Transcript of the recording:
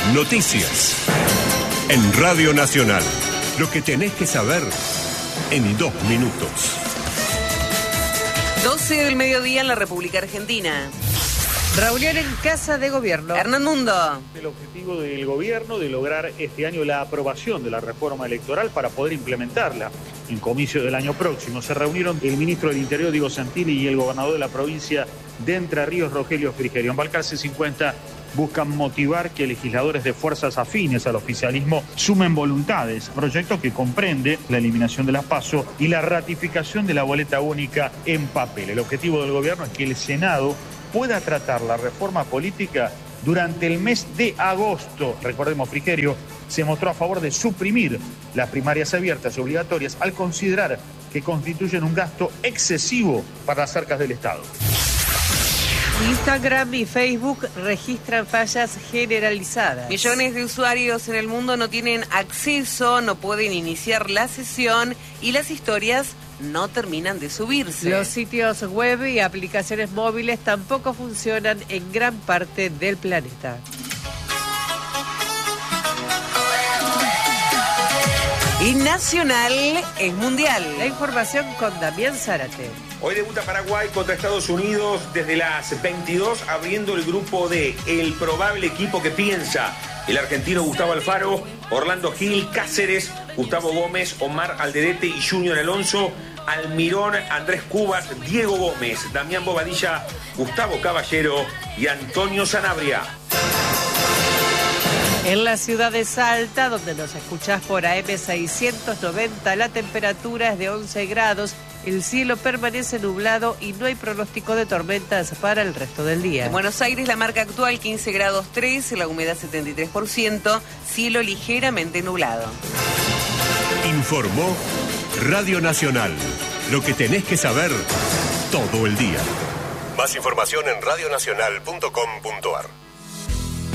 Noticias. En Radio Nacional. Lo que tenés que saber en 2 minutos. 12 del mediodía en la República Argentina. Reunión en Casa de Gobierno. Hernán Mundo. El objetivo del gobierno de lograr este año la aprobación de la reforma electoral para poder implementarla en comicio del año próximo. Se reunieron el ministro del Interior, Diego Santilli, y el gobernador de la provincia de Entre Ríos, Rogelio Frigerio. En Balcarce 50 buscan motivar que legisladores de fuerzas afines al oficialismo sumen voluntades, proyecto que comprende la eliminación de las PASO y la ratificación de la boleta única en papel. El objetivo del gobierno es que el Senado pueda tratar la reforma política durante el mes de agosto. Recordemos, Frigerio se mostró a favor de suprimir las primarias abiertas y obligatorias al considerar que constituyen un gasto excesivo para las arcas del Estado. Instagram y Facebook registran fallas generalizadas. Millones de usuarios en el mundo no tienen acceso, no pueden iniciar la sesión y las historias no terminan de subirse. Los sitios web y aplicaciones móviles tampoco funcionan en gran parte del planeta. Y Nacional es mundial. La información con Damián Zárate. Hoy debuta Paraguay contra Estados Unidos desde las 22, abriendo el grupo D. El probable equipo que piensa: el argentino Gustavo Alfaro, Orlando Gil, Cáceres, Gustavo Gómez, Omar Alderete y Junior Alonso, Almirón, Andrés Cubas, Diego Gómez, Damián Bobadilla, Gustavo Caballero y Antonio Sanabria. En la ciudad de Salta, donde nos escuchás por AM690, la temperatura es de 11 grados, el cielo permanece nublado y no hay pronóstico de tormentas para el resto del día. En Buenos Aires, la marca actual 15 grados 3, la humedad 73%, cielo ligeramente nublado. Informó Radio Nacional. Lo que tenés que saber todo el día. Más información en radionacional.com.ar.